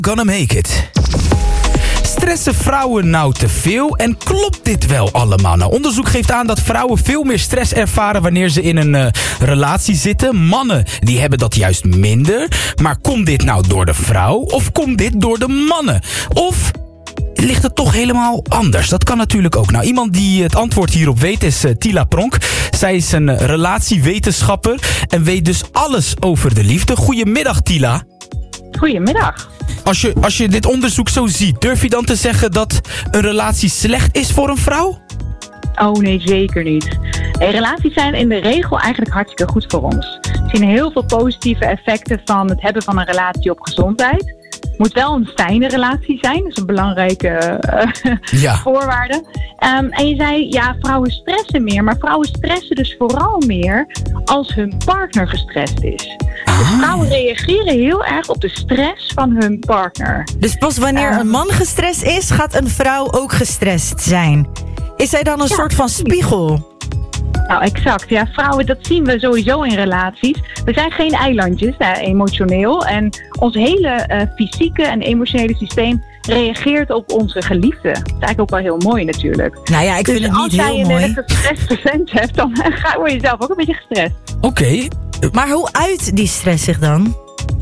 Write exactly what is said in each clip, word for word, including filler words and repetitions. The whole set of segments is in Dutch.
Gonna make it. Stressen vrouwen nou te veel en klopt dit wel allemaal? Nou, onderzoek geeft aan dat vrouwen veel meer stress ervaren wanneer ze in een uh, relatie zitten. Mannen die hebben dat juist minder. Maar komt dit nou door de vrouw of komt dit door de mannen? Of ligt het toch helemaal anders? Dat kan natuurlijk ook. Nou, iemand die het antwoord hierop weet is uh, Tila Pronk. Zij is een uh, relatiewetenschapper en weet dus alles over de liefde. Goedemiddag, Tila. Goedemiddag. Als je, als je dit onderzoek zo ziet, durf je dan te zeggen dat een relatie slecht is voor een vrouw? Oh nee, zeker niet. Hey, relaties zijn in de regel eigenlijk hartstikke goed voor ons. We zien heel veel positieve effecten van het hebben van een relatie op gezondheid. Het moet wel een fijne relatie zijn, dat is een belangrijke uh, ja. voorwaarde. Um, en je zei, ja, vrouwen stressen meer, maar vrouwen stressen dus vooral meer als hun partner gestrest is. Ah. Dus vrouwen reageren heel erg op de stress van hun partner. Dus pas wanneer een man gestrest is, gaat een vrouw ook gestrest zijn. Is zij dan een ja, soort van spiegel? Nou, exact. Ja, vrouwen, dat zien we sowieso in relaties. We zijn geen eilandjes, nou, emotioneel. En ons hele uh, fysieke en emotionele systeem reageert op onze geliefde. Dat is eigenlijk ook wel heel mooi natuurlijk. Nou ja, ik dus vind het niet heel mooi. als jij een gestrest hebt, dan ga, word je zelf ook een beetje gestrest. Oké. Okay. Maar hoe uit die stress zich dan?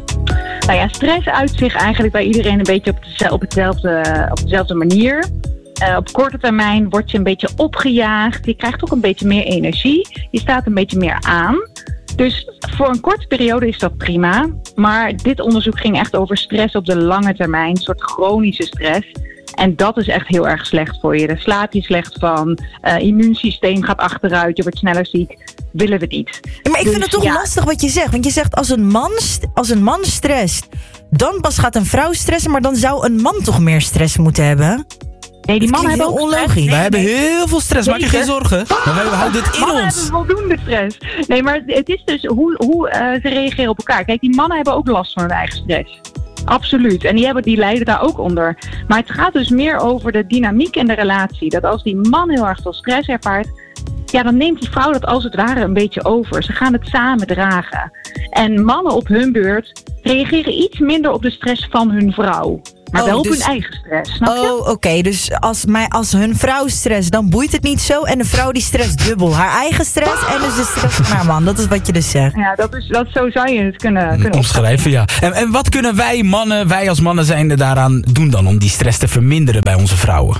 Nou ja, stress uit zich eigenlijk bij iedereen een beetje op, de, op, hetzelfde, op dezelfde manier. Uh, op korte termijn word je een beetje opgejaagd. Je krijgt ook een beetje meer energie. Je staat een beetje meer aan. Dus voor een korte periode is dat prima. Maar dit onderzoek ging echt over stress op de lange termijn. Een soort chronische stress. En dat is echt heel erg slecht voor je. Daar slaap je slecht van. Uh, immuunsysteem gaat achteruit. Je wordt sneller ziek. Willen we niet. Ja, maar ik dus, vind het toch ja. lastig wat je zegt. Want je zegt als een man, als een man stresst, dan pas gaat een vrouw stressen. Maar dan zou een man toch meer stress moeten hebben? Nee, die mannen hebben ook onlogisch. stress. Wij nee, hebben nee. heel veel stress, maak je geen zorgen. Maar wij houden dit in mannen ons. hebben voldoende stress. Nee, maar het is dus hoe, hoe uh, ze reageren op elkaar. Kijk, die mannen hebben ook last van hun eigen stress. Absoluut. En die, hebben, die lijden daar ook onder. Maar het gaat dus meer over de dynamiek in de relatie. Dat als die man heel erg veel stress ervaart, ja, dan neemt die vrouw dat als het ware een beetje over. Ze gaan het samen dragen. En mannen op hun beurt reageren iets minder op de stress van hun vrouw. Maar oh, wel op dus, hun eigen stress, snap je? Oh, oké. Okay. Dus als, mij, als hun vrouw stress, dan boeit het niet zo. En de vrouw die stress dubbel. Haar eigen stress en dus de stress van haar man. Dat is wat je dus zegt. Ja, dat is, dat, zo zou je het kunnen, kunnen omschrijven. Ja. En, en wat kunnen wij mannen, wij als mannen zijn daaraan doen dan om die stress te verminderen bij onze vrouwen?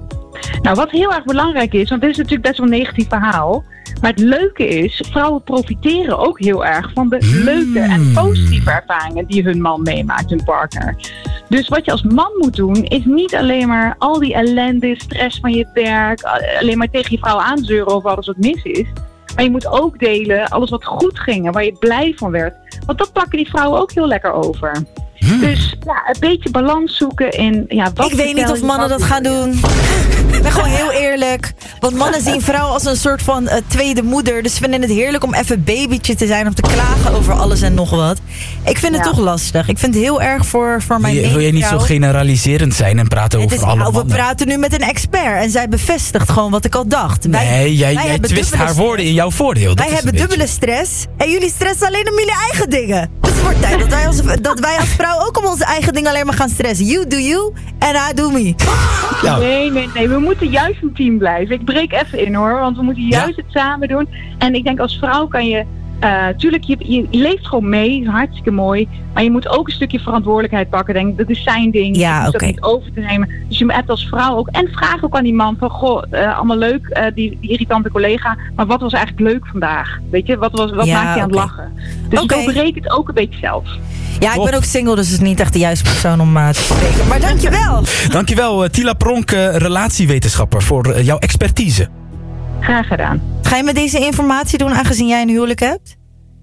Nou, wat heel erg belangrijk is, want dit is natuurlijk best wel een negatief verhaal. Maar het leuke is, vrouwen profiteren ook heel erg van de mm. leuke en positieve ervaringen die hun man meemaakt, hun partner. Dus wat je als man moet doen, is niet alleen maar al die ellende, stress van je werk, alleen maar tegen je vrouw aanzeuren over alles wat mis is. Maar je moet ook delen alles wat goed ging en waar je blij van werd. Want dat pakken die vrouwen ook heel lekker over. Hmm. Dus ja, een beetje balans zoeken in... Ja, wat ik weet niet of mannen dat gaan doen. Ik ben gewoon heel eerlijk. Want mannen zien vrouwen als een soort van uh, tweede moeder. Dus vinden het heerlijk om even babytje te zijn. Om te klagen over alles en nog wat. Ik vind het ja. toch lastig. Ik vind het heel erg voor, voor mijn Wil, wil je niet zo generaliserend zijn en praten over is, alle nou, mannen? We praten nu met een expert. En zij bevestigt gewoon wat ik al dacht. Nee, wij, jij, wij jij twist haar woorden in jouw voordeel. Wij hebben dubbele stress. En jullie stressen alleen om jullie eigen dingen. Dus het wordt tijd dat wij als, dat wij als vrouw ook om onze eigen dingen alleen maar gaan stressen. You do you and I do me. Ja. Nee, nee, nee. We moeten juist een team blijven. Ik breek even in hoor, want we moeten juist ja. het samen doen. En ik denk als vrouw kan je... Uh, tuurlijk, je, je leeft gewoon mee. Hartstikke mooi. Maar je moet ook een stukje verantwoordelijkheid pakken. Denk, dat is zijn ding. Ja, je moet okay. dat niet over te nemen. Dus je hebt als vrouw ook... En vraag ook aan die man van... Goh, uh, allemaal leuk, uh, die, die irritante collega. Maar wat was eigenlijk leuk vandaag? Weet je, wat, was, wat ja, maakt je aan okay. het lachen? Dus okay. bereik het ook een beetje zelf. Ja, ik ben ook single, dus het is niet echt de juiste persoon om uh, te spreken. Maar dankjewel. Dankjewel, uh, Tila Pronk, uh, relatiewetenschapper, voor uh, jouw expertise. Graag gedaan. Ga je met deze informatie doen, aangezien jij een huwelijk hebt?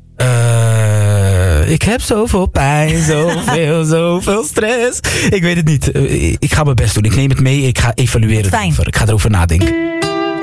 Uh, ik heb zoveel pijn, zoveel, zoveel stress. Ik weet het niet. Uh, ik ga mijn best doen. Ik neem het mee. Ik ga evalueren. Fijn. Ik ga erover nadenken.